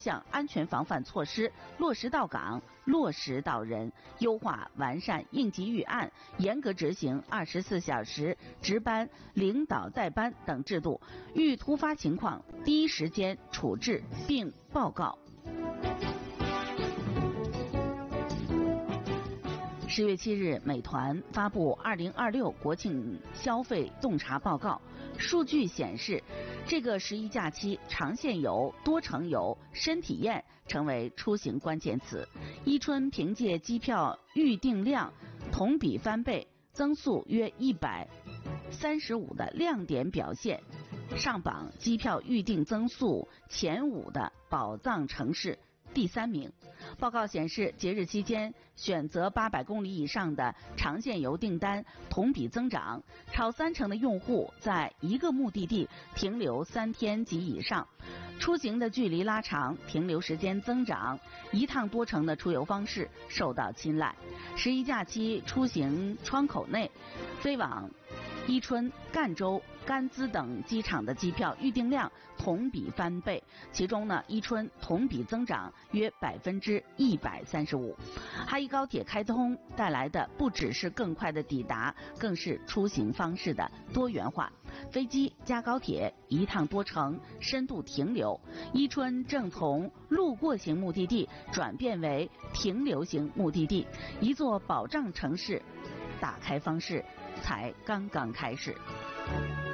项安全防范措施落实到岗、落实到人，优化完善应急预案，严格执行24小时值班、领导带班等制度，遇突发情况第一时间处置并报告。10月7日，美团发布2026国庆消费洞察报告，数据显示，这个11假期，长线游、多城游、深体验成为出行关键词。伊春凭借机票预订量同比翻倍，增速约135%的亮点表现，上榜机票预订增速前5的宝藏城市第3名。报告显示，节日期间选择800公里以上的长线游订单同比增长，超30%的用户在一个目的地停留3天及以上，出行的距离拉长，停留时间增长，一趟多城的出游方式受到青睐。11假期出行窗口内，飞往伊春、赣州、甘孜等机场的机票预订量同比翻倍，其中呢，伊春同比增长约135%。哈伊高铁开通带来的不只是更快的抵达，更是出行方式的多元化。飞机加高铁，一趟多城，深度停留。伊春正从路过型目的地转变为停留型目的地，一座保障城市打开方式才刚刚开始。